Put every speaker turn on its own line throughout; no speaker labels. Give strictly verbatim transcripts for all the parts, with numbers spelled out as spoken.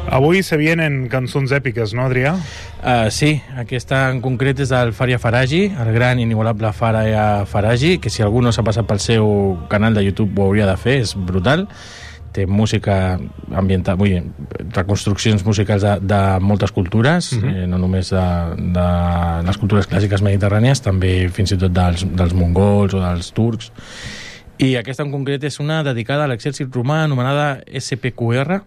Avui se vienen cançons èpiques, no, Adrià?
Uh, sí, aquesta en concret és del Faria Faragi, el gran inigualable Faria Faragi, que si algú no s'ha passat pel seu canal de YouTube ho hauria de fer, és brutal. Té música ambiental, vull dir, reconstruccions musicals de, de moltes cultures, uh-huh. eh, no només de, de les cultures clàssiques mediterrànies, també fins i tot dels, dels mongols o dels turcs. I aquesta en concret és una dedicada a l'exèrcit romà anomenada S P Q R,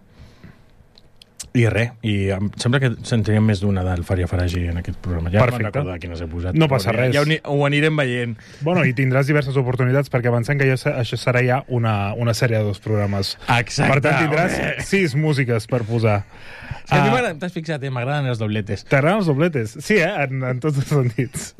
i res, i em sembla que sentiríem més d'una del Faria Faragi en aquest programa. Ja
Perfecte.
No me'n recordo quines he posat.
No passa res.
Ja ho, ho anirem veient.
Bueno, i tindràs diverses oportunitats, perquè pensem que això, això serà ja una, una sèrie de dos programes.
Exacte.
Per tant, tindràs home. sis músiques per posar.
És que a mi m'agrada, t'has fixat, eh? M'agraden els dobletes.
T'agraden els dobletes? Sí, eh? En, en tots els sentits.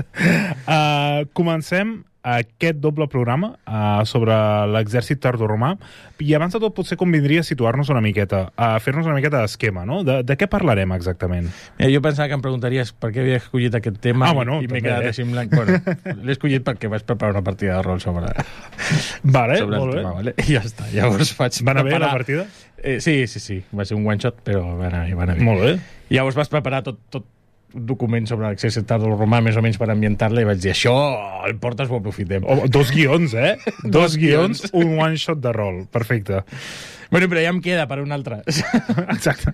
Uh, comencem aquest doble programa uh, sobre l'exèrcit tardoromà, i abans de tot potser convindria situar-nos una miqueta, a uh, fer-nos una miqueta d'esquema, no? De, de què parlarem exactament?
Mira, jo pensava que em preguntaries per què havia escollit aquest tema
ah, bueno,
i m'he quedat
eh?
així en blanc. Bueno, l'he escollit perquè vaig preparar una partida de rol sobre,
vale,
sobre
molt
el tema,
bé.
vale? I ja està, llavors vaig
Va anar
preparar...
bé la partida?
Eh, sí, sí, sí, va ser un one shot, però va anar bé, va anar bé.
Molt bé.
I llavors vas preparar tot, tot un document sobre l'exèrcit tardoromà més o menys per ambientar-la i vaig dir, això el portes ho aprofitem.
Oh, dos guions, eh? dos, dos guions, un one shot de rol. Perfecte.
Bueno, però ja em queda per un altre.
Exacte.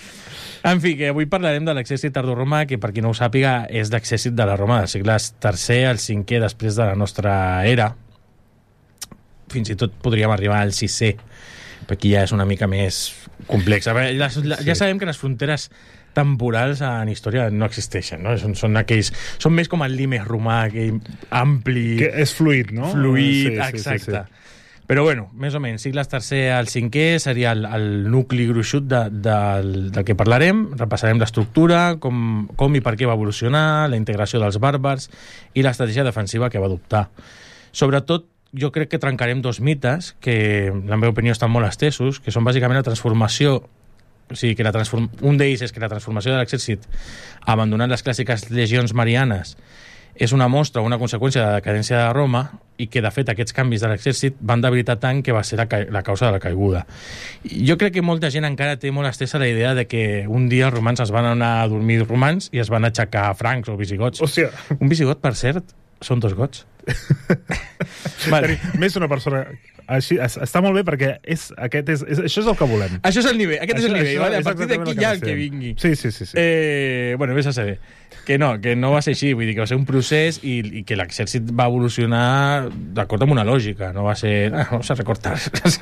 En fi, que avui parlarem de l'exèrcit tardoromà, que per qui no ho sàpiga és l'exèrcit de la Roma dels segles tercer al cinquè després de la nostra era. Fins i tot podríem arribar al sisè, perquè aquí ja és una mica més complex. A veure, les, la, ja sabem que les fronteres temporals en història no existeixen, no? Són, són aquells... Són més com el limes romà, aquell ampli...
Que és fluid, no?
Fluid,
sí,
exacte.
Sí, sí, sí.
Però bueno, més o menys, sigles tercer al cinquè seria el, el nucli gruixut de, de, del que parlarem. Repassarem l'estructura, com, com i per què va evolucionar, la integració dels bàrbars i l'estratègia defensiva que va adoptar. Sobretot, jo crec que trencarem dos mites que, en la meva opinió, estan molt estesos, que són bàsicament la transformació. O sigui, que la transform... un d'ells és que la transformació de l'exèrcit, abandonant les clàssiques legions marianes, és una mostra o una conseqüència de la decadència de Roma, i que, de fet, aquests canvis de l'exèrcit van debilitar tant que va ser la, ca... la causa de la caiguda. Jo crec que molta gent encara té molt estesa la idea de que un dia els romans es van anar a dormir romans i es van aixecar francs o visigots.
Hòstia.
Un visigot, per cert, són dos gots.
Vale. Més una persona... Així, està molt bé perquè és, aquest és, és, això és el que volem.
Això és el nivell, aquest
això,
és el nivell.
això,
Vale? A partir d'aquí ja el que vingui.
Sí, sí, sí. sí.
Eh, bueno, vés a saber. Que no, que no va ser així. Vull dir que va ser un procés i, i que l'exèrcit va evolucionar d'acord amb una lògica. No va ser... Ah, vamos a recortar.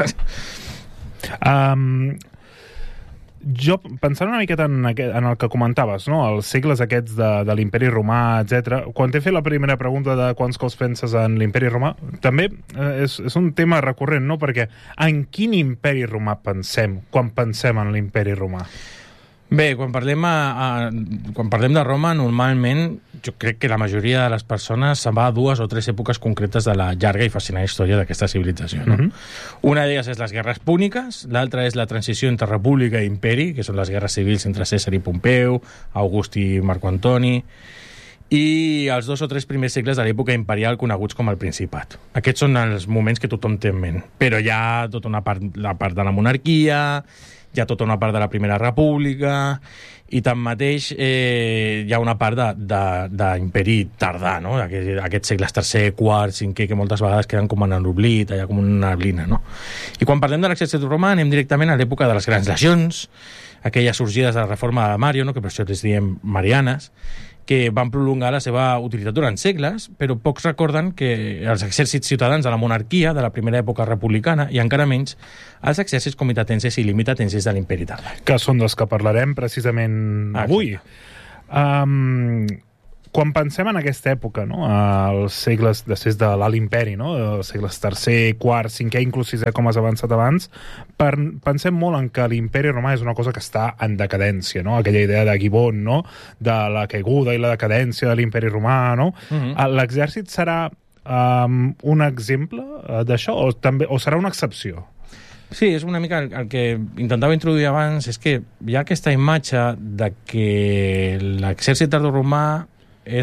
um, jo, pensant una miqueta en, aquest, en el que comentaves, no? Els segles aquests de, de l'imperi romà, etcètera. Quan t'he fet la primera pregunta de quants cops penses en l'imperi romà, també eh, és, és un tema recurrent, no? Perquè en quin imperi romà pensem quan pensem en l'imperi romà?
Bé, quan parlem, a, a, quan parlem de Roma, normalment jo crec que la majoria de les persones se'n va a dues o tres èpoques concretes de la llarga i fascinant història d'aquesta civilització. No? Uh-huh. Una d'elles és les guerres púniques, l'altra és la transició entre república i imperi, que són les guerres civils entre Cèsar i Pompeu, August i Marco Antoni, i els dos o tres primers segles de l'època imperial coneguts com el Principat. Aquests són els moments que tothom té en ment. Però hi ha tota una part, la part de la monarquia, hi ha tota una part de la Primera República, i tanmateix eh, hi ha una part d'imperi tardà, no? Aquest, aquests segles tercer, quart, cinquè, que moltes vegades queden com en l'oblit, allà com una neblina, no? I quan parlem de l'exèrcit romà anem directament a l'època de les grans legions, aquelles sorgides de la reforma de Mario, no? Que per això les diem marianes, que van prolongar la seva utilitat durant segles, però pocs recorden que els exèrcits ciutadans de la monarquia de la primera època republicana, i encara menys els exèrcits comitatenses i limitatenses de l'imperi tardà.
Que són dels que parlarem precisament ah, avui. Um, quan pensem en aquesta època, no? Els segles després de l'Alt Imperi, no? Els segles tercer, quart, cinquè, inclús sisè, com has avançat abans, per, pensem molt en que l'imperi romà és una cosa que està en decadència, no? Aquella idea de Gibbon, no? De la caiguda i la decadència de l'imperi romà, no? Uh-huh. L'exèrcit serà um, un exemple d'això o, també, o serà una excepció?
Sí, és una mica el, el que intentava introduir abans, és que hi ha aquesta imatge de que l'exèrcit tardoromà és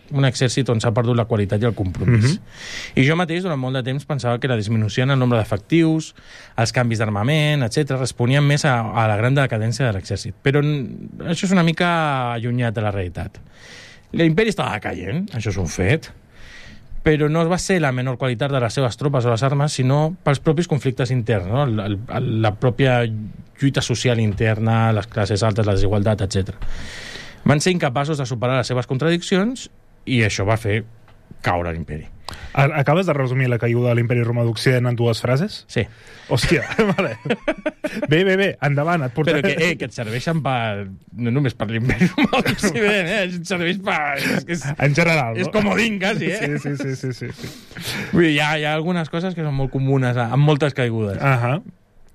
un exèrcit on s'ha perdut la qualitat i el compromís. Mm-hmm. I jo mateix, durant molt de temps, pensava que la disminució en el nombre d'efectius, els canvis d'armament, etcètera, responien més a, a la gran decadència de l'exèrcit. Però això és una mica allunyat de la realitat. L'imperi estava caient, això és un fet, però no va ser la menor qualitat de les seves tropes o les armes, sinó pels propis conflictes interns, no? la, la, la pròpia lluita social interna, les classes altes, la desigualtat, etcètera. Van ser incapaços de superar les seves contradiccions i això va fer caure l'imperi.
Acabes de resumir la caiguda de l'imperi romà d'Occident en dues frases?
Sí.
Hòstia, vale. Bé, bé, bé, endavant. Et portaré...
Però que, eh, que et serveixen per... No només per l'imperi romà d'Occident, eh? Et serveix per... És, és,
en general, no?
És comodín, quasi, eh?
Sí, sí, sí, sí, sí.
Vull dir, hi ha, hi ha algunes coses que són molt comunes, amb moltes caigudes.
Ahà. Uh-huh.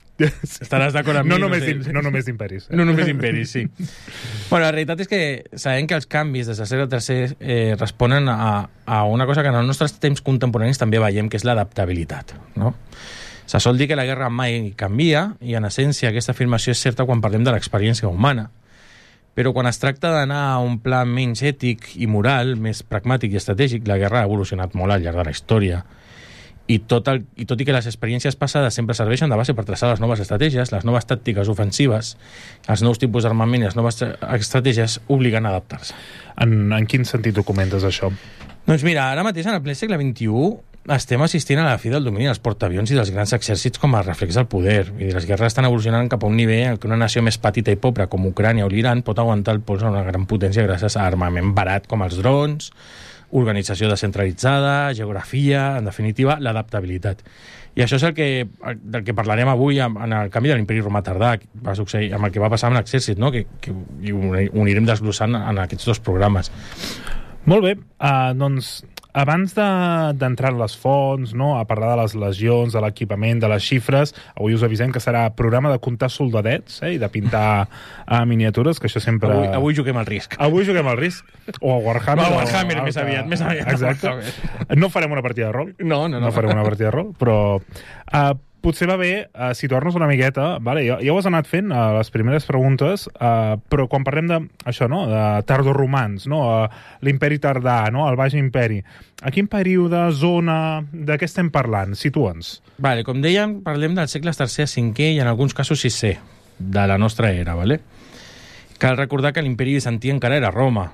Estaràs d'acord amb
no
mi?
Només
no, sé.
no només d'imperis. Eh?
No només d'imperis, sí. Bueno, la realitat és que sabem que els canvis des del segle tercer eh, responen a, a una cosa que en els nostres temps contemporanis també veiem, que és l'adaptabilitat, no? Se sol dir que la guerra mai canvia, i en essència aquesta afirmació és certa quan parlem de l'experiència humana. Però quan es tracta d'anar a un pla menys ètic i moral, més pragmàtic i estratègic, la guerra ha evolucionat molt al llarg de la història. I tot, el, i tot i que les experiències passades sempre serveixen de base per traçar les noves estratègies, les noves tàctiques ofensives, els nous tipus d'armament i les noves estratègies obliguen a adaptar-se.
En, en quin sentit ho comentes, això?
Doncs mira, ara mateix, en el ple segle vint-i-u, estem assistint a la fi del domini dels portaavions i dels grans exèrcits com a reflex del poder. Vull dir, les guerres estan evolucionant cap a un nivell en què una nació més petita i pobra com Ucrània o l'Iran pot aguantar el pols a una gran potència gràcies a armament barat com els drons, organització descentralitzada, geografia, en definitiva, l'adaptabilitat. I això és el que, del que parlarem avui en el canvi de l'imperi romà tardà, que va succeir, amb el que va passar amb l'exèrcit, no? que, que ho anirem desglossant en aquests dos programes.
Molt bé, uh, doncs abans d'entrar de, en les fonts, no, a parlar de les legions, de l'equipament, de les xifres, avui us avisem que serà programa de comptar soldadets, eh, i de pintar uh, miniatures, que això sempre...
Avui, avui juguem al risc.
Avui juguem al risc. O a Warhammer.
No, a Warhammer, o, més aviat. Més aviat.
Exacte. No farem una partida de rol.
No, no, no.
No farem una partida de rol, però... Uh, potser va bé uh, situar-nos una miqueta, vale? ja, ja ho has anat fent a uh, les primeres preguntes, uh, però quan parlem de això, no? De tardoromans, no? Uh, l'imperi tardà, no? El baix imperi, a quin període, zona, de què estem parlant? Situa'ns.
Vale, com dèiem, parlem dels segles tercer a cinquè i en alguns casos sisè de la nostra era, vale? Cal recordar que l'imperi bizantí encara era Roma,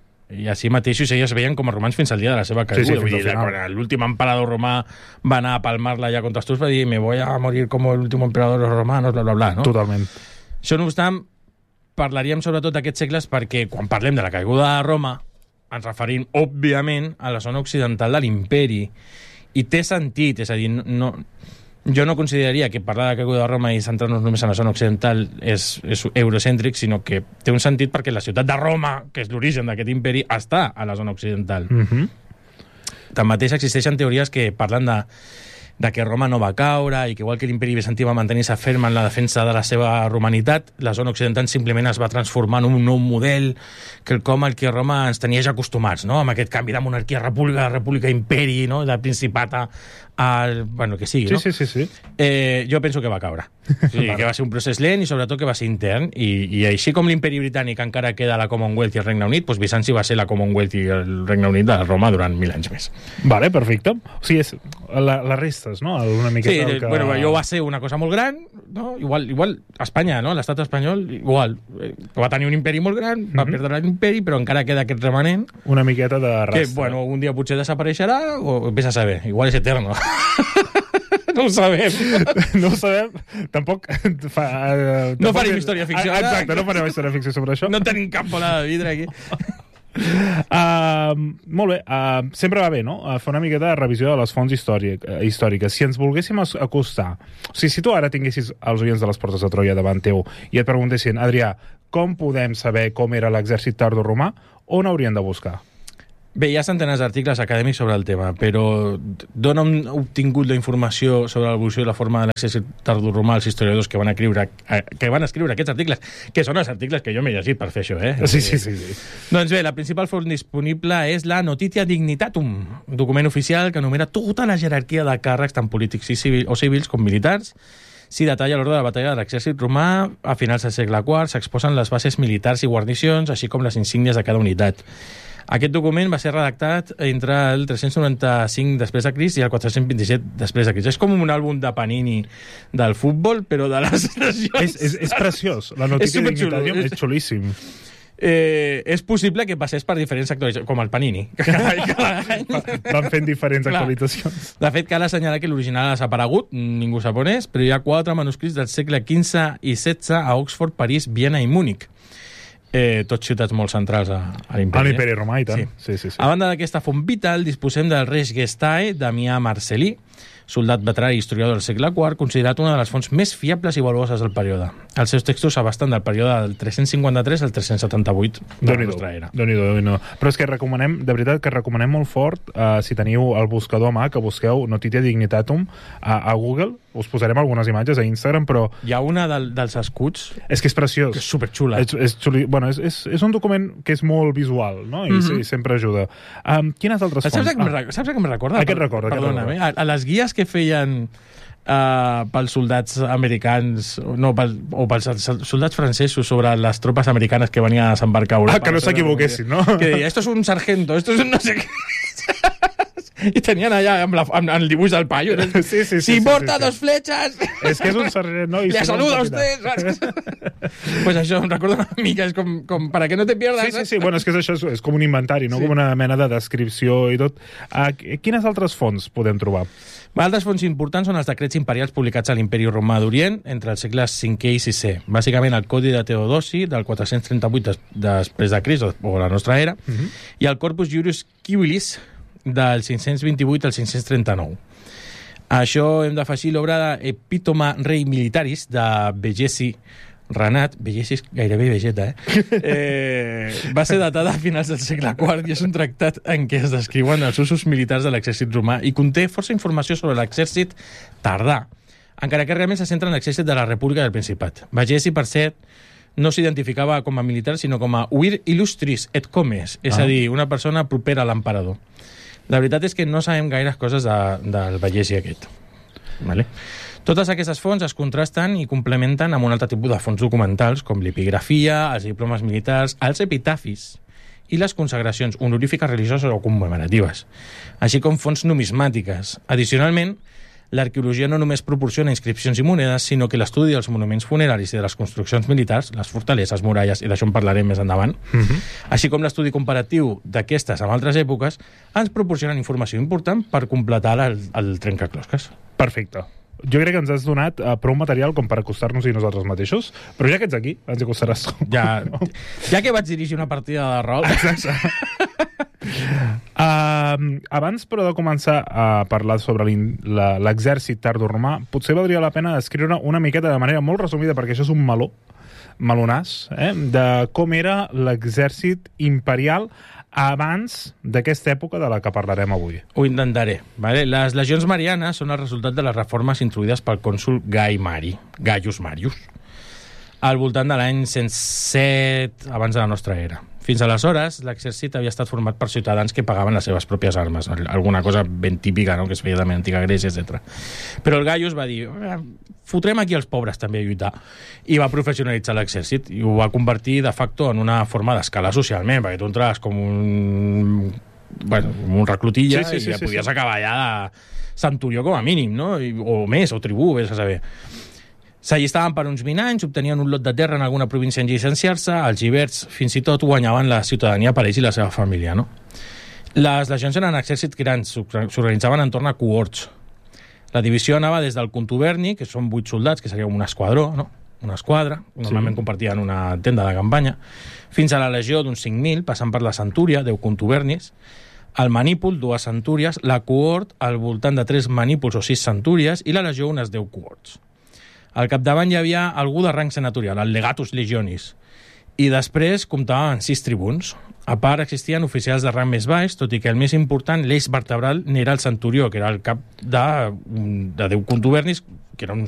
i així mateix ells es veien com a romans fins al dia de la seva caiguda.
Sí, sí,
Vull dir, quan l'últim emperador romà va anar a palmar-la ja contra els turcs, va dir, me voy a morir com l'últim emperador romano, bla, bla, bla, no?
Totalment.
Això, no obstant, parlaríem sobretot d'aquests segles perquè quan parlem de la caiguda de Roma ens referim, òbviament, a la zona occidental de l'imperi. I té sentit, és a dir, no, jo no consideraria que parlar de caiguda de Roma i centrar-nos només en la zona occidental és, és eurocèntric, sinó que té un sentit perquè la ciutat de Roma, que és l'origen d'aquest imperi, està a la zona occidental.
Mm-hmm.
Tanmateix existeixen teories que parlen de, de que Roma no va caure i que igual que l'imperi bizantí va mantenir-se ferm en la defensa de la seva romanitat, la zona occidental simplement es va transformar en un nou model que el com al que Roma ens tenia ja acostumats, no? Amb aquest canvi de monarquia a república, república imperi, no? De principat a, al... bueno, que sigui,
sí,
no?
Sí, sí, sí.
Eh, jo penso que va caure. Sí, que va ser un procés lent i sobretot que va ser intern, i, i així com l'imperi britànic encara queda la Commonwealth i el Regne Unit, doncs Bizanci va ser la Commonwealth i el Regne Unit de Roma durant mil anys més.
Vale, perfecte. O sigui, és la, les restes, no? Una miqueta
sí,
que...
bueno, jo va ser una cosa molt gran, no? Igual, igual Espanya, no? L'estat espanyol, igual, eh, va tenir un imperi molt gran, va mm-hmm. perdre l'imperi, però encara queda aquest remanent.
Una miqueta de rastre.
Que, bueno, un dia potser desapareixerà, o vés a saber, igual és eterno. No ho sabem.
No ho sabem. Tampoc... Fa, uh,
no farem història ficció.
Ah, exacte, no farem història ficció sobre això.
No tenim cap bola de vidre aquí.
Uh, molt bé, uh, sempre va bé, no? Uh, fer una miqueta de revisió de les fonts històric, uh, històriques. Si ens volguéssim acostar, o sigui, si tu ara tinguessis els oients de les Portes de Troia davant teu i et preguntessin, Adrià, com podem saber com era l'exèrcit tardoromà, on haurien de buscar?
Bé, hi ha centenars d'articles acadèmics sobre el tema, però d'on han obtingut la informació sobre l'evolució i la forma de l'exèrcit tardoromà els historiadors que van escriure, que van escriure aquests articles, que són els articles que jo m'he llegit per fer això, eh?
Sí, sí, sí, sí.
Doncs bé, la principal font disponible és la Notitia Dignitatum, un document oficial que enumera tota la jerarquia de càrrecs, tant polítics i civil, o civils com militars. S'hi detalla l'ordre de la batalla de l'exèrcit romà. A finals del segle quart s'exposen les bases militars i guarnicions, així com les insígnies de cada unitat. Aquest document va ser redactat entre el tres-cents noranta-cinc després de Crist i el quatre-cents vint-i-set després de Crist. És com un àlbum de Panini del futbol, però de les nacions.
És, és, és preciós. La notícia d'Ignitarium és xulíssim.
Eh, és possible que passés per diferents actualitzacions, com el Panini. Cada, cada any.
Van fent diferents
Clar.
actualitzacions. De
fet, cal assenyalar que l'original ha desaparegut, ningú sap on és, però hi ha quatre manuscrits del segle quinze i setze a Oxford, París, Viena i Múnich. Eh, tots ciutats molt centrals a, a l'imperi.
A l'imperi romà, i tant.
Sí.
Sí, sí, sí.
A banda d'aquesta font vital, disposem del Reis Gestae, Damià Marcel·lí, soldat veterà i historiador del segle quart, considerat una de les fonts més fiables i valuoses del període. Els seus textos abasten del període del tres-cents cinquanta-tres al tres-cents setanta-vuit de la nostra era.
Déu-n'hi-do, Déu-n'hi-do. Però és que recomanem, de veritat, que recomanem molt fort, uh, si teniu el buscador a mà, que busqueu Notitia Dignitatum a, a Google, us posarem algunes imatges a Instagram, però...
Hi ha una del, dels escuts...
És que és preciós.
Que és superxula.
És, és, xuli... bueno, és, és, és un document que és molt visual, no? I, mm-hmm. sí, sempre ajuda. Um, quines altres
saps
fonts?
A ah. Saps a què em recorda?
Aquest recorda.
Perdona'm, eh? A, a les guies que feien... Uh, pels soldats americans no, pel, o pels soldats francesos sobre les tropes americanes que venien a desembarcar a Europa.
Ah, que no s'equivoquessin, no?
Que deia, esto es un sargento, esto es un no sé què... I tenien allà amb, la, amb, amb el dibuix del paio.
Sí, sí, sí.
Si
sí,
porta
sí, sí.
dos flechas...
És que és un sargent, no? I
Le
si
saluda
no,
a usted. Pues això, em recorda una mica, és com, com para que no te pierdas.
Sí, sí, sí. Bueno, és que és això, és com un inventari, no? Sí. Com una mena de descripció i tot. Uh, quines altres fonts podem trobar?
Altres fonts importants són els decrets imperials publicats a l'Imperi Romà d'Orient entre els segles cinquè i sisè. Bàsicament el Codi de Teodosi del quatre-cents trenta-vuit des, després de Crist, o la nostra era, uh-huh. i el Corpus Juris Civilis del cinc-cents vint-i-vuit al cinc-cents trenta-nou. Això hem d'afegir l'obra d'Epítoma Rei Militaris de Begesi Renat, Begesi és gairebé vegeta, eh? eh? Va ser datada a finals del segle quart i és un tractat en què es descriuen els usos militars de l'exèrcit romà i conté força informació sobre l'exèrcit tardà, encara que realment se centra en l'exèrcit de la República del Principat. Begesi, per cert, no s'identificava com a militar, sinó com a vir illustris et comes, és ah. a dir, una persona propera a l'emperador. La veritat és que no sabem gaires coses de, del Begesi aquest. Vale? Totes aquestes fonts es contrasten i complementen amb un altre tipus de fonts documentals, com l'epigrafia, els diplomes militars, els epitafis i les consagracions honorífiques religioses o commemoratives, així com fonts numismàtiques. Addicionalment, l'arqueologia no només proporciona inscripcions i monedes, sinó que l'estudi dels monuments funeraris i de les construccions militars, les fortaleses, muralles, i d'això en parlarem més endavant, uh-huh. així com l'estudi comparatiu d'aquestes amb altres èpoques, ens proporcionen informació important per completar el, el trencaclosques.
Perfecte. Jo crec que ens has donat uh, prou material com per acostar-nos-hi nosaltres mateixos, però ja que ets aquí, ens acostaràs.
Ja, ja que vaig dirigir una partida de rol...
Exacte. Uh, abans, però, de començar a parlar sobre l'exèrcit tardoromà, potser valdria la pena descriure una miqueta de manera molt resumida, perquè això és un meló, melonàs, eh, de com era l'exèrcit imperial abans d'aquesta època de la que parlarem avui.
Ho intentaré. Vale? Les legions marianes són el resultat de les reformes introduïdes pel cònsol Gai Mari, Gaius Marius, al voltant de l'any cent set abans de la nostra era. Fins aleshores, l'exèrcit havia estat format per ciutadans que pagaven les seves pròpies armes, alguna cosa ben típica, no?, que es feia de l'antiga Grècia, etcètera. Però el Gaius va dir, fotrem aquí els pobres també a lluitar, i va professionalitzar l'exèrcit, i ho va convertir de facto en una forma d'escalar socialment, perquè tu entraves com un, bueno, un reclutilla, sí, sí, sí, i ja sí, podies sí. acabar allà de centurió com a mínim, no?, I, o més, o tribú, vés a saber. S'allistaven per uns vint anys, obtenien un lot de terra en alguna província en llicenciar-se, els lliberts fins i tot guanyaven la ciutadania per ells i la seva família, no? Les legions eren exèrcits grans, s'organitzaven entorn a cohorts. La divisió anava des del contuberni, que són vuit soldats, que seria un esquadró, no? Una esquadra, normalment sí. compartien una tenda de campanya, fins a la legió d'uns cinc mil, passant per la centúria, deu contubernis, el manípul, dues centúries, la cohort, al voltant de tres manípuls o sis centúries, i la legió unes deu cohorts. Al capdavant hi havia algú de rang senatorial, el legatus legionis, i després comptava amb sis tribuns. A part, existien oficials de rang més baix, tot i que el més important, l'eix vertebral, n'era el centurió, que era el cap de, de deu contubernis, que era un